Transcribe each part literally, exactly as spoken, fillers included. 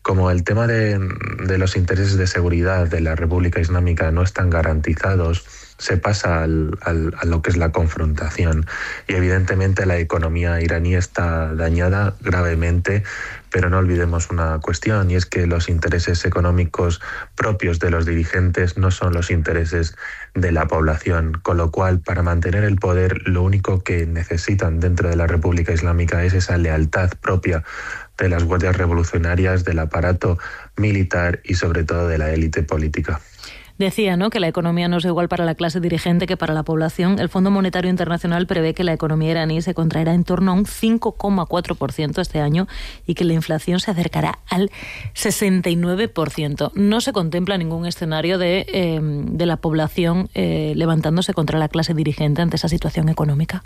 como el tema de, de los intereses de seguridad de la República Islámica no están garantizados, se pasa al, al, a lo que es la confrontación. Y evidentemente la economía iraní está dañada gravemente, pero no olvidemos una cuestión, y es que los intereses económicos propios de los dirigentes no son los intereses de la población, con lo cual para mantener el poder lo único que necesitan dentro de la República Islámica es esa lealtad propia de las guardias revolucionarias, del aparato militar y sobre todo de la élite política. Decía, ¿no?, que la economía no es igual para la clase dirigente que para la población. El Fondo Monetario Internacional prevé que la economía iraní se contraerá en torno a un cinco coma cuatro por ciento este año y que la inflación se acercará al sesenta y nueve por ciento. No se contempla ningún escenario de, eh, de la población eh, levantándose contra la clase dirigente ante esa situación económica.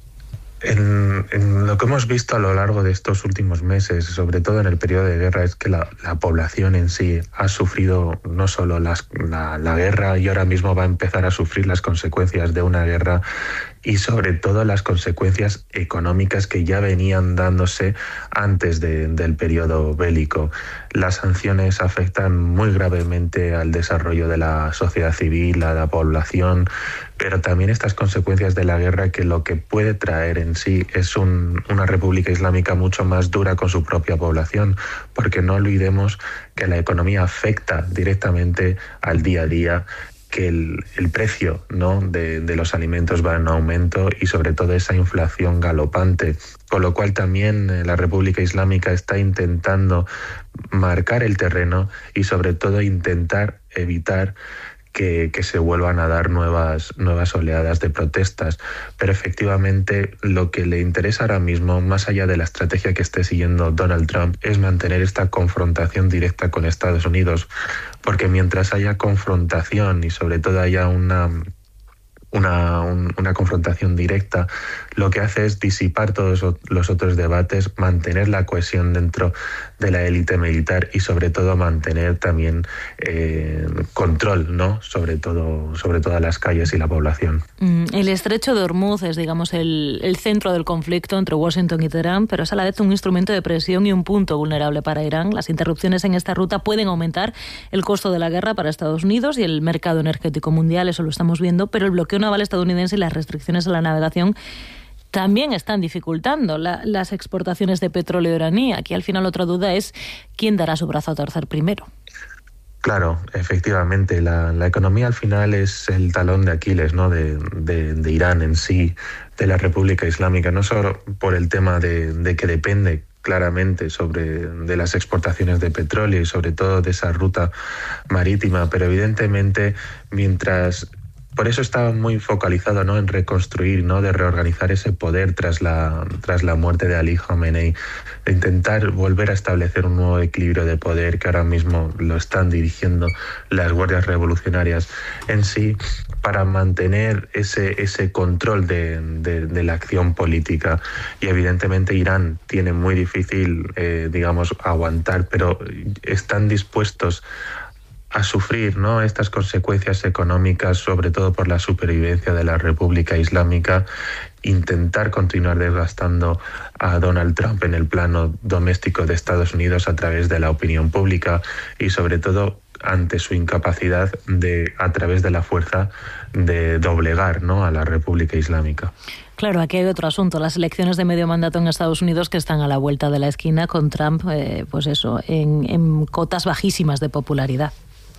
En, en lo que hemos visto a lo largo de estos últimos meses, sobre todo en el periodo de guerra, es que la, la población en sí ha sufrido no solo las, la, la guerra, y ahora mismo va a empezar a sufrir las consecuencias de una guerra, y sobre todo las consecuencias económicas que ya venían dándose antes de, del periodo bélico. Las sanciones afectan muy gravemente al desarrollo de la sociedad civil, a la población, pero también estas consecuencias de la guerra, que lo que puede traer en sí es un, una república islámica mucho más dura con su propia población, porque no olvidemos que la economía afecta directamente al día a día, que el, el precio, ¿no?, de, de los alimentos va en aumento y sobre todo esa inflación galopante, con lo cual también eh, la República Islámica está intentando marcar el terreno y sobre todo intentar evitar Que, que se vuelvan a dar nuevas, nuevas oleadas de protestas. Pero efectivamente lo que le interesa ahora mismo, más allá de la estrategia que esté siguiendo Donald Trump, es mantener esta confrontación directa con Estados Unidos, porque mientras haya confrontación y sobre todo haya una... Una, un, una confrontación directa, lo que hace es disipar todos los otros debates, mantener la cohesión dentro de la élite militar y sobre todo mantener también eh, control, ¿no?, sobre todo sobre todas las calles y la población. El estrecho de Hormuz es, digamos, el, el centro del conflicto entre Washington y Teherán, pero es a la vez un instrumento de presión y un punto vulnerable para Irán. Las interrupciones en esta ruta pueden aumentar el costo de la guerra para Estados Unidos y el mercado energético mundial, eso lo estamos viendo, pero el bloqueo naval estadounidense y las restricciones a la navegación también están dificultando la, las exportaciones de petróleo iraní. Aquí al final otra duda es quién dará su brazo a torcer primero. Claro, efectivamente, la, la economía al final es el talón de Aquiles, ¿no?, de, de, de Irán en sí, de la República Islámica, no solo por el tema de, de que depende claramente sobre de las exportaciones de petróleo y sobre todo de esa ruta marítima, pero evidentemente mientras... Por eso estaba muy focalizado, ¿no?, en reconstruir, ¿no?, de reorganizar ese poder tras la, tras la muerte de Ali Khamenei, de intentar volver a establecer un nuevo equilibrio de poder que ahora mismo lo están dirigiendo las guardias revolucionarias en sí, para mantener ese, ese control de, de, de la acción política. Y evidentemente Irán tiene muy difícil, eh, digamos, aguantar, pero están dispuestos a sufrir, ¿no?, estas consecuencias económicas, sobre todo por la supervivencia de la República Islámica, intentar continuar desgastando a Donald Trump en el plano doméstico de Estados Unidos a través de la opinión pública y sobre todo ante su incapacidad de, a través de la fuerza, de doblegar, ¿no?, a la República Islámica. Claro, aquí hay otro asunto, las elecciones de medio mandato en Estados Unidos que están a la vuelta de la esquina con Trump, eh, pues eso, en, en cotas bajísimas de popularidad.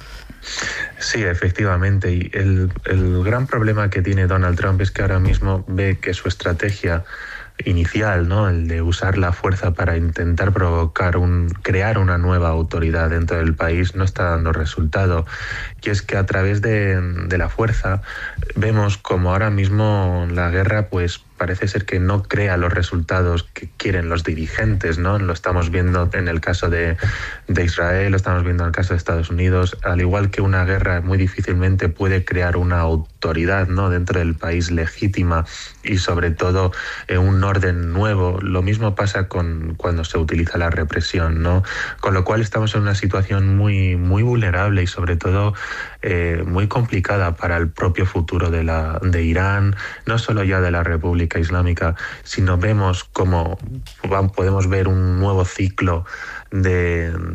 Sí, efectivamente. Y el, el gran problema que tiene Donald Trump es que ahora mismo ve que su estrategia inicial, ¿no?, el de usar la fuerza para intentar provocar un crear una nueva autoridad dentro del país, no está dando resultado. Y es que a través de, de la fuerza vemos como ahora mismo la guerra pues parece ser que no crea los resultados que quieren los dirigentes, ¿no? Lo estamos viendo en el caso de, de Israel, lo estamos viendo en el caso de Estados Unidos. Al igual que una guerra muy difícilmente puede crear una autoridad, ¿no?, dentro del país legítima y sobre todo eh, un orden nuevo. Lo mismo pasa con cuando se utiliza la represión, ¿no? Con lo cual estamos en una situación muy, muy vulnerable y sobre todo eh, muy complicada para el propio futuro de, la, de Irán, no solo ya de la República Islámica, sino vemos como podemos ver un nuevo ciclo de